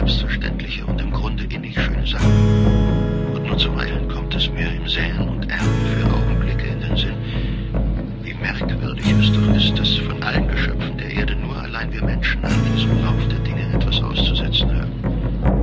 selbstverständliche und im Grunde innig schöne Sache. Und nur zuweilen kommt es mir im Säen und Ernten für Augenblicke in den Sinn, wie merkwürdig es doch ist, dass von allen